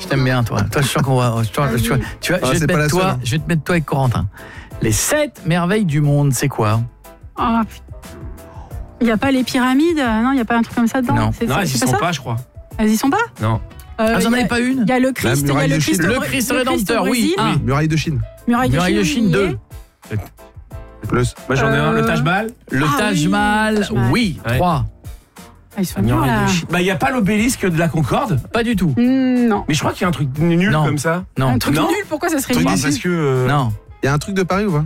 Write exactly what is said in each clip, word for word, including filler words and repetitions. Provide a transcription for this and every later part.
t'aime bien, toi. Toi, je sens qu'on va. Je, je, je, tu vois, Ah, je, vais c'est te pas mettre la toi, seule, hein. je vais te mettre toi avec Corentin. Les sept merveilles du monde, c'est quoi? Oh, il n'y a pas les pyramides? Non, il n'y a pas un truc comme ça dedans? Non. C'est, Non, c'est, elles y c'est sont ça pas, je crois. Elles y sont pas? Non. Euh, Ah, vous en il y a- avez pas une? Il y a le Christ, La il y a muraille le de Christ, Chine. au- Le Christ rédempteur, au oui. Brésil. Un. Muraille de Chine. Muraille de Muraille de Chine, Chine il y deux. est. Plus. Moi, j'en ai un, le Euh, Taj Mahal. Le Ah Taj oui, Mahal, Taj Mahal. oui. Ouais. trois. Ah, ils sont La durs, muraille là. de Chine. Bah, il n'y a pas l'obélisque de la Concorde. Pas du tout. Hmm, Non. Mais je crois qu'il y a un truc nul Non. comme ça. Non. Un truc Non. nul, pourquoi ça serait Truc nul? Bah, d'ici. parce que. euh, Non. Il y a un truc de Paris ou pas?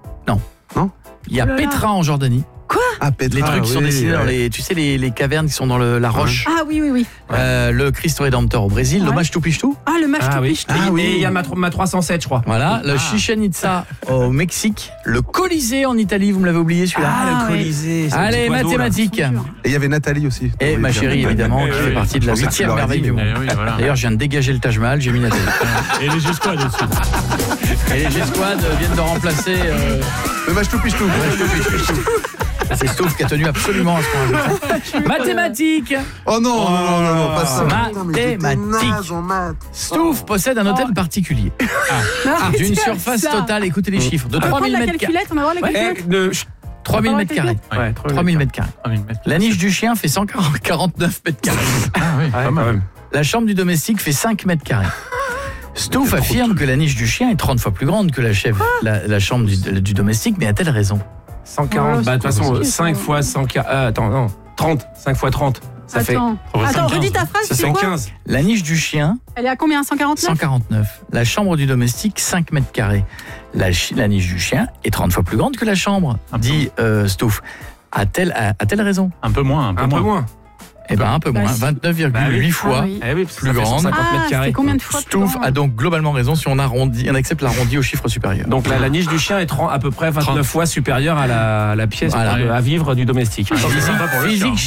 Il y a Oh là là. Petra en Jordanie. Ah, Petra. Les trucs qui sont oui, dessinés dans ouais. les, tu sais, les, les cavernes qui sont dans le- la roche. Ah oui, oui, oui. Euh, le Christ rédempteur au Brésil, Ouais. l'hommage tout pichtou. Ah, le match Ah tout oui. piche. Et Ah oui. et il y a ma, ma trois cent sept, je crois. Voilà, le Ah. Chichen Itza au Mexique, le Colisée en Italie, vous me l'avez oublié celui-là. Ah, le ouais. Colisée. c'est le Allez, petit oiseau, là. mathématiques. Et il y avait Nathalie aussi. Et Oui, ma bien. chérie, évidemment, Oui, qui oui, fait oui. partie de la Je pensais que tu huitième l'aurais merveille dit, du monde. mais- Eh oui, voilà. D'ailleurs, je viens de dégager le Taj Mahal, j'ai mis Nathalie. Et les G-Squad aussi. Et les G-Squad viennent de remplacer... Euh, Le match tout piche tout. c'est Stouff qui a tenu absolument à ce point. Mathématiques. Oh non, non, non, non, non, pas ça. Mathématiques. Stouff possède un hôtel particulier. Ah, D'une c'est surface ça. totale, écoutez les chiffres, de On va trois prendre mille la mètres carrés. calculette, on va voir la Ouais, calculette. eh, le- chut, trois mille mètres carrés. ouais, trois mille mètres carrés. Ah, mais le mètre. La niche du chien fait cent quarante-neuf mètres carrés. Ah oui, Ouais, pas quand mal. même. La chambre du domestique fait cinq mètres carrés. Stouff affirme que la niche du chien est trente fois plus grande que la, chèvre, la, la chambre du, du domestique, mais a-t-elle raison? cent quarante. Ouais, Bah, de toute c'est façon, compliqué, cinq ça. fois cent quarante. euh, attends, non. trente. cinq fois trente. Ça fait. Attends, Attends redis ta phrase, Ça c'est fait quoi? quinze. La niche du chien, Elle est à combien? cent quarante-neuf? cent quarante-neuf. La chambre du domestique, cinq mètres carrés. La, chi- la niche du chien est trente fois plus grande que la chambre, Un peu. dit euh, Stouff. A-t-elle, a- a-t-elle raison? Un peu moins, un peu Un peu moins. moins. Eh bien, un peu Bah, moins, si. vingt-neuf virgule Bah huit oui. fois. Ah oui. Eh oui, parce que Plus ça fait grande. cent cinquante Ah, mètres c'est carrés. combien de fois plus Stouff grand? a donc globalement raison si on arrondit, on accepte l'arrondi au chiffre supérieur. Donc la, la niche du chien est trente- à peu près vingt-neuf fois supérieure à la, la pièce Voilà. pour- à vivre du domestique. Ah, c'est sympa pour le Physique chien.